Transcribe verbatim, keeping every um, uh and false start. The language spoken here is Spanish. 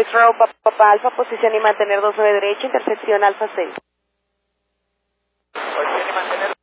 Row, Papa Alfa, posición y mantener dos de derecha, intersección Alfa seis. Posición y mantener